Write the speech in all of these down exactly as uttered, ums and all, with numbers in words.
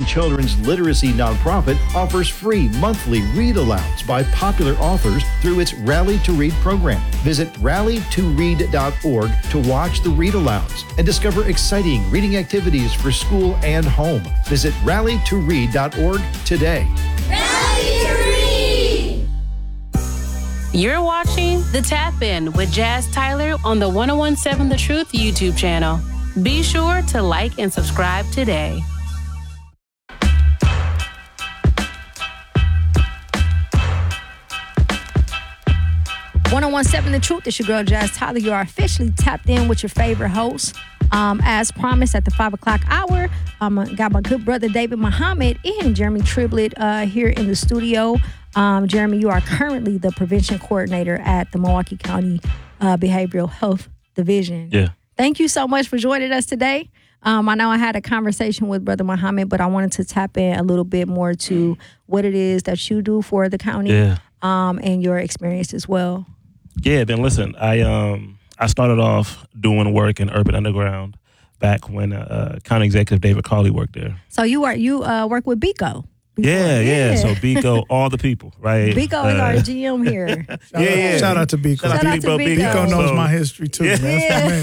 children's literacy nonprofit offers free monthly read-alouds by popular authors through its Rally to Read program. Visit rally to read dot org to watch the read-alouds and discover exciting reading activities for school and home. Visit rally to read dot org today. Rally to Read! You're watching The Tap In with Jazz Tyler on the one oh one seven The Truth YouTube channel. Be sure to like and subscribe today. one oh one seven The Truth. It's your girl, Jazz Tyler. You are officially tapped in with your favorite host. Um, as promised, at the five o'clock hour, um, I got my good brother, David Muhammad, and Jeremy Triblett uh, here in the studio. Um, Jeremy, you are currently the prevention coordinator at the Milwaukee County uh, Behavioral Health Division. Yeah. Thank you so much for joining us today. Um, I know I had a conversation with Brother Muhammad, but I wanted to tap in a little bit more to what it is that you do for the county Yeah. um, and your experience as well. Yeah, then listen, I um I started off doing work in Urban Underground back when uh, County Executive David Carley worked there. So you are you uh, work with Biko. Yeah, yeah, So Biko, all the people, right? Biko is Uh, our G M here. Yeah, yeah. Shout out to Biko. Shout out to Shout out to Biko. Biko. Biko knows So- my history too. Yeah. Man.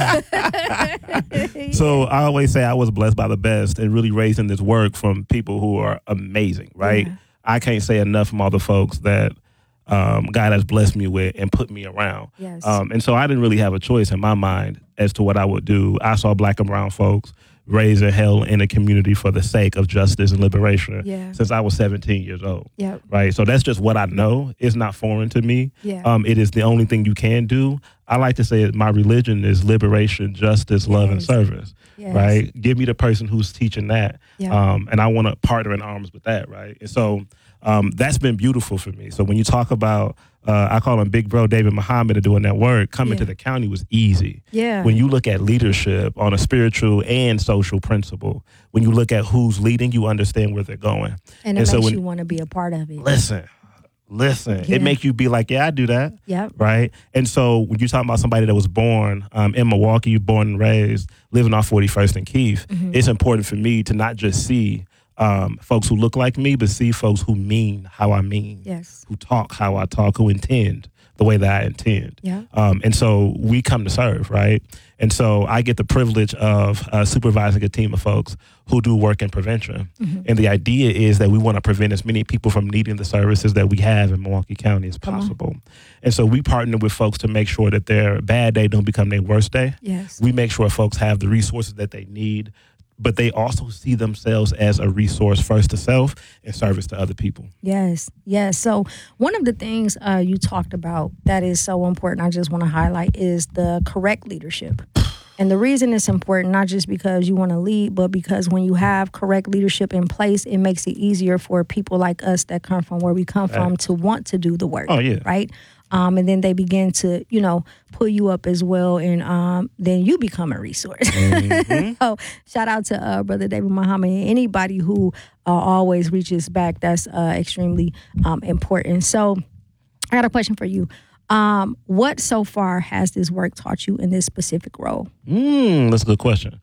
That's my man. So I always say I was blessed by the best and really raising this work from people who are amazing, right? Yeah. I can't say enough from all the folks that um, God has blessed me with and put me around. Yes. Um, and so I didn't really have a choice in my mind as to what I would do. I saw black and brown folks raised and held in a community for the sake of justice and liberation Yeah. since I was seventeen years old. Yep. Right. So that's just what I know. It's not foreign to me. Yeah. Um, it is the only thing you can do. I like to say my religion is liberation, justice, love, and Yes. service. Yes. Right. Give me the person who's teaching that. Yeah. Um, and I want to partner in arms with that. Right. And so um, that's been beautiful for me. So when you talk about, uh, I call him Big Bro David Muhammad and doing that work, coming Yeah. to the county was easy. Yeah. When you look at leadership on a spiritual and social principle, when you look at who's leading, you understand where they're going. and it and so makes when- you want to be a part of it. Listen, listen. Yeah. It makes you be like, yeah, I do that. Yep. Right. And so when you're talking about somebody that was born um, in Milwaukee, born and raised, living off forty-first and Keith, Mm-hmm. it's important for me to not just see um, folks who look like me, but see folks who mean how I mean, Yes. who talk how I talk, who intend the way that I intend. Yeah. Um, and so we come to serve, right? And so I get the privilege of uh, supervising a team of folks who do work in prevention. Mm-hmm. And the idea is that we want to prevent as many people from needing the services that we have in Milwaukee County as Come on. possible. And so we partner with folks to make sure that their bad day don't become their worst day. Yes. We make sure folks have the resources that they need, but they also see themselves as a resource first to self and service to other people. Yes, yes. So one of the things uh, you talked about that is so important, I just want to highlight, is the correct leadership. And the reason it's important, not just because you want to lead, but because when you have correct leadership in place, it makes it easier for people like us that come from where we come from Right. to want to do the work. Oh, yeah. Right? Um, and then they begin to, you know, pull you up as well, and um, then you become a resource. Mm-hmm. So shout out to uh, Brother David Muhammad and anybody who uh, always reaches back. That's uh, extremely um, important. So I got a question for you. Um, what so far has this work taught you in this specific role? Mm, that's a good question.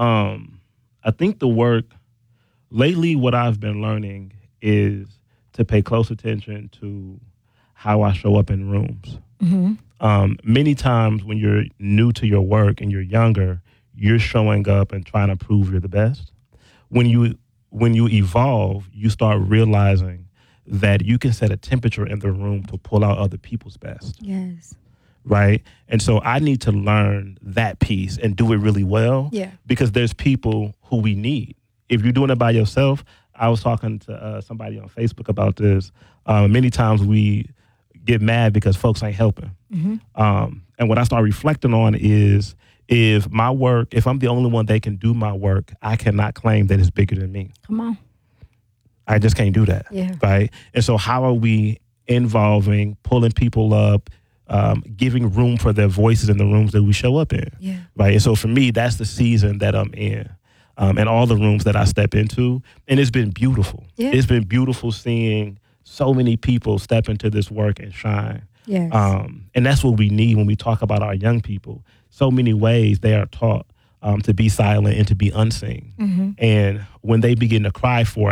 Um, I think the work lately, what I've been learning is to pay close attention to how I show up in rooms. Mm-hmm. Um, many times when you're new to your work and you're younger, you're showing up and trying to prove you're the best. When you when you evolve, you start realizing that you can set a temperature in the room to pull out other people's best. Yes. Right. And so I need to learn that piece and do it really well. Yeah. Because there's people who we need. If you're doing it by yourself, I was talking to uh, somebody on Facebook about this. Uh, many times we get mad because folks ain't helping. Mm-hmm. Um, and what I start reflecting on is if my work, if I'm the only one that can do my work, I cannot claim that it's bigger than me. Come on. I just can't do that. Yeah. Right. And so how are we involving, pulling people up, um, giving room for their voices in the rooms that we show up in? Yeah. Right. And so for me, that's the season that I'm in. Um, and all the rooms that I step into. And it's been beautiful. Yeah. It's been beautiful seeing so many people step into this work and shine. Yes. Um, and that's what we need when we talk about our young people. So many ways they are taught um, to be silent and to be unseen. Mm-hmm. And when they begin to cry for